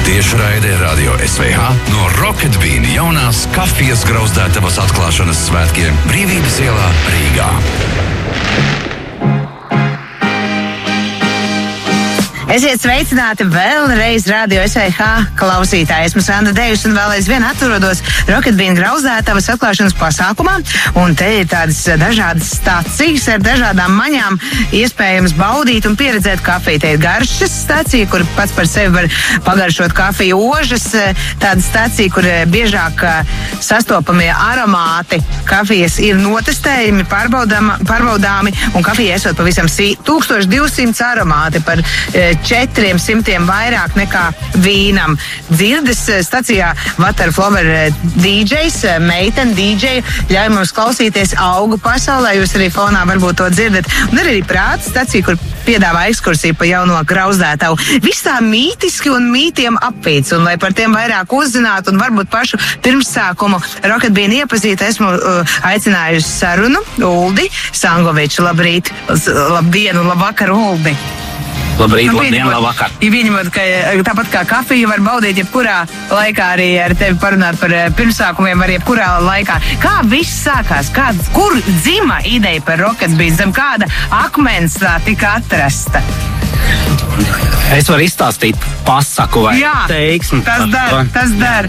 Tiešraidē Radio SVH no Rocket Bean jaunās kafijas grauzdētavas atklāšanas svētkiem Brīvības ielā Rīgā. Esiet sveicināti vēlreiz Radio SVH klausītāji. Esmu Sandra Dejus un vēl aizvien atrodos Rocket Bean grauzdētavas atklāšanas pasākumā. Un te ir tādas dažādas stacijas ar dažādām maņām, iespējams baudīt un pieredzēt kafiju. Te ir garšas stacija, kur pats par sevi var pagaršot kafiju, ožas, tāda stacija, kur biežāk sastopamie aromāti kafijas ir notestējumi, pārbaudāmi, un kafija esot pavisam 1200 aromāti par 400 vairāk nekā vīnam. Dzirdes stacijā Waterflower DJs, meitene DJ, ļauj mums klausīties augu pasaulē, jūs arī fonā varbūt to dzirdat. Un arī prāta stacija, kur piedāvā ekskursiju pa jauno grauzdētavu. Viss tā mītiski un mītiem apvīts, un lai par tiem vairāk uzzinātu un varbūt pašu pirmsākumu Rocket Bean iepazīt, esmu aicinājusi sarunu Uldi Sangoviču. Labrīt, labdien un labvakar, Uldi! Labrīt, labdien, labvakar. Pieņemot, ka tāpat kā kafiju var baudīt jebkurā laikā, arī ar tevi parunāt par pirmsākumiem var jebkurā laikā. Kā viss sākās? Kur dzima ideja par Rocket Bean? Zem kāda akmens tā tika atrasta? Es varu izstāstīt pasaku vai teiksmi. Tas dar.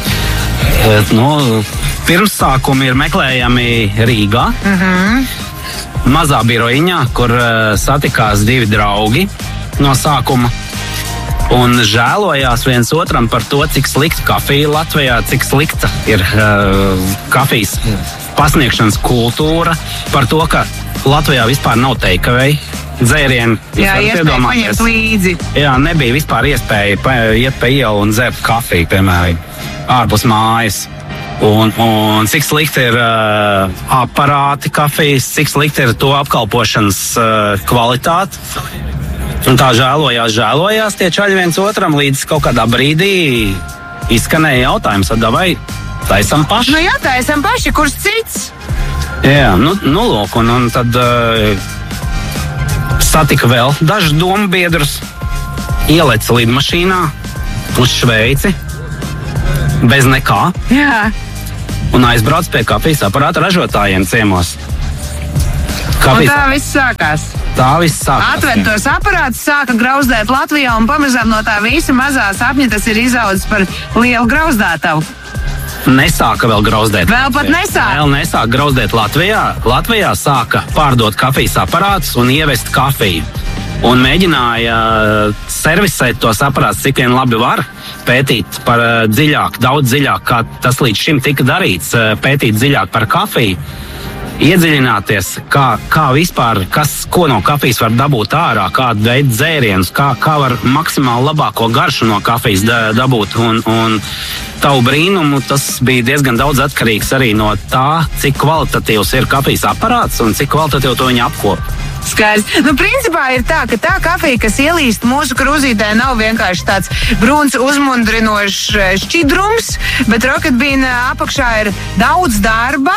Pirmsākumi ir meklējami Rīgā. Mazā birojiņā, kur satikās divi draugi no sākuma un žēlojās viens otram par to, cik slikta kafija Latvijā, cik slikta ir kafijas pasniegšanas kultūra, par to, ka Latvijā vispār nav takeaway dzērienu. Jā, iespēja paņemt līdzi. Jā, nebija vispār iespēja iet pa ielu un dzert kafiju, piemēram, ārpus mājas. Un cik slikti ir aparāti kafijas, cik slikti ir to apkalpošanas kvalitāte. Un tā žēlojās tie čaļi viens otram, līdz kaut kādā brīdī izskanēja jautājums, vai taisam paši? Jā, taisam paši, kurš cits? Jā, lūk, un tad satika vēl dažus domu biedrus, ieleca lidmašīnā uz Šveici, bez nekā. Jā. Un aizbrauc pie kafijas aparāta ražotājiem ciemos. Un tā viss sākās. Atved tos aparātus, sāka grauzdēt Latvijā, un pamazām no tā visa mazā sapņa tas ir izaudzis par lielu grauzdētavu. Nesāka vēl grauzdēt. Vēl pat nesāka. Vēl nesāka grauzdēt Latvijā. Latvijā sāka pārdot kafijas aparātus un ievest kafiju. Un mēģināja servisēt tos aparātus, cik vien labi var, pētīt par daudz dziļāk, kā tas līdz šim tika darīts, pētīt dziļāk par kafiju, iedziļināties, kā vispār, ko no kafijas var dabūt ārā, kādu veidu dzērienus, kā var maksimāli labāko garšu no kafijas dabūt. Un tavu brīnumu, tas bija diezgan daudz atkarīgs arī no tā, cik kvalitatīvs ir kafijas aparāts un cik kvalitatīvi to viņa apkopa. Skaidrs. Principā ir tā, ka tā kafija, kas ielīst mūsu krūzītē, nav vienkārši tāds brūns, uzmundrinošs šķidrums, bet Rocket Bean apakšā ir daudz darba,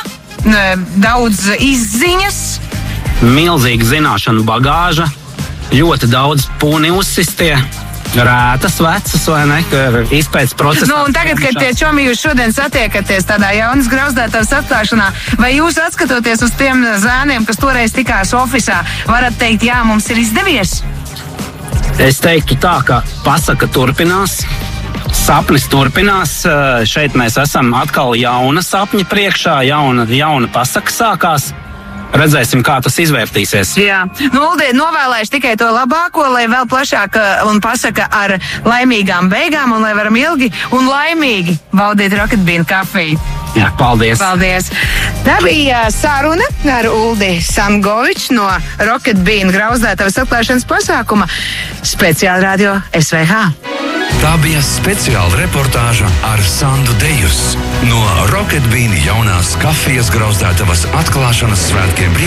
daudz izziņas. Milzīga zināšanu bagāža, ļoti daudz pūni uzsistie, rētas, vecas vai ne, izpētes procesā. Un tagad, kad tie čomi jūs šodien satiekaties tādā jaunas grauzdētavas atklāšanā, vai jūs atskatoties uz tiem zēniem, kas toreiz tikās ofisā, varat teikt, jā, mums ir izdevies? Es teiktu tā, ka pasaka turpinās, sapnis turpinās, šeit mēs esam atkal jauna sapņa priekšā, jauna pasaka sākās. Redzēsim, kā tas izvērtīsies. Jā, Uldi, novēlēšu tikai to labāko, lai vēl plašāk un pasaka ar laimīgām beigām, un lai varam ilgi un laimīgi baudīt Rocket Bean kafiju. Jā, paldies. Paldies. Tā bija saruna ar Uldi Sangoviču no Rocket Bean grauzdētavas atklāšanas pasākuma speciāli Radio SVH. Tā bija speciāla reportāža ar Sandu Dejus no Rocket Bean jaunās kafijas grauzdētavas atklāšanas svētkiem.